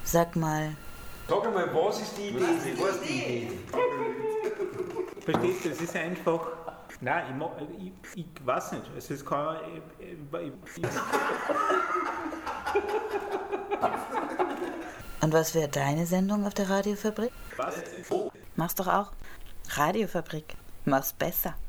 Sag mal. Sag einmal, was ist die Idee? Was ist die Idee? Verstehst du, es ist einfach. Nein, ich weiß nicht. Es ist kein. Und was wäre deine Sendung auf der Radiofabrik? Was? Mach's doch auch. Radiofabrik. Mach's besser.